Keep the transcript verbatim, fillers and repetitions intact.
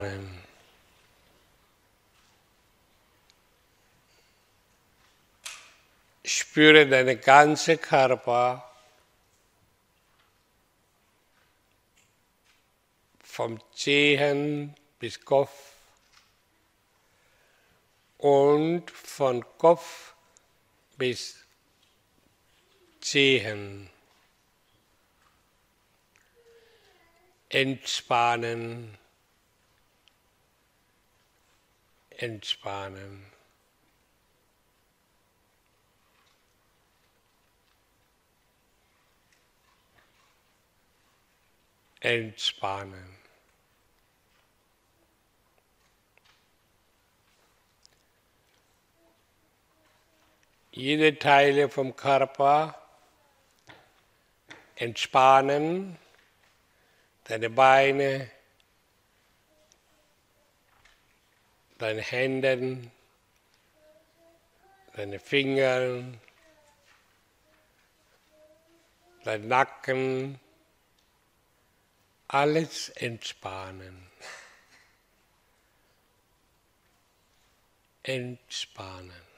Spüre deinen ganzen Körper vom Zehen bis Kopf und von Kopf bis Zehen. Entspannen, entspannen. Entspannen. Jede Teile vom Körper entspannen, deine Beine, deine Hände, deine Finger, dein Nacken, alles entspannen. Entspannen.